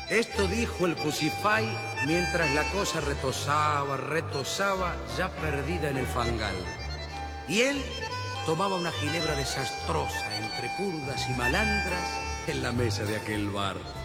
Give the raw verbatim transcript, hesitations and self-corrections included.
Esto dijo el Cusify mientras la cosa retosaba, retosaba, ya perdida en el fangal. Y él tomaba una ginebra desastrosa entre curdas y malandras en la mesa de aquel bar.